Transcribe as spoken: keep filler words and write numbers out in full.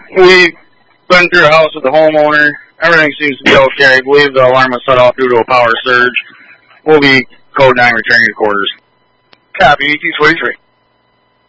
We've been through the house with the homeowner. Everything seems to be okay. I believe the alarm was set off due to a power surge. We'll be code nine returning to quarters. Copy, E T twenty-three.